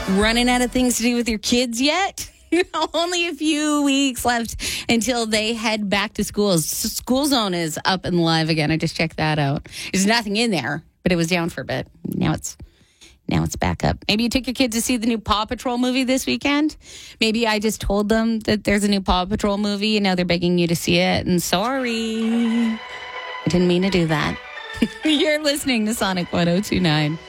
running out of things to do with your kids yet? Only a few weeks left until they head back to schools. School Zone is up and live again. I just checked that out. There's nothing in there, but it was down for a bit. Now it's back up. Maybe you took your kids to see the new Paw Patrol movie this weekend. Maybe I just told them that there's a new Paw Patrol movie and now they're begging you to see it. And sorry, I didn't mean to do that. You're listening to Sonic 102.9.